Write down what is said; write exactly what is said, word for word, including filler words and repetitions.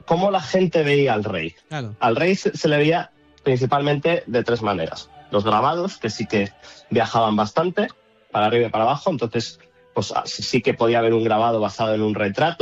cómo la gente veía al rey. Claro. Al rey se, se le veía principalmente de tres maneras. Los grabados, que sí que viajaban bastante, para arriba y para abajo, entonces pues sí que podía haber un grabado basado en un retrato,